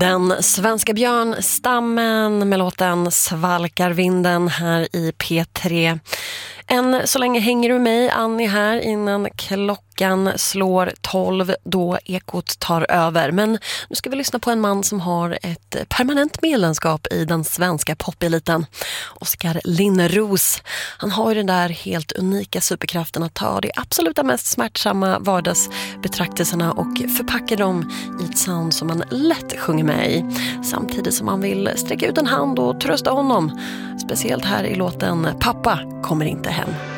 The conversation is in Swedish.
Den svenska björnstammen med låten Svalkar vinden här i P3. Än så länge hänger du mig, Annie, här innan klockan slår 12 då Ekot tar över. Men nu ska vi lyssna på en man som har ett permanent medlemskap i den svenska popeliten. Oskar Linnros. Han har ju den där helt unika superkraften att ta de absoluta mest smärtsamma vardagsbetraktelserna och förpacka dem i ett sound som man lätt sjunger med i. Samtidigt som man vill sträcka ut en hand och trösta honom. Speciellt här i låten Pappa kommer inte hem.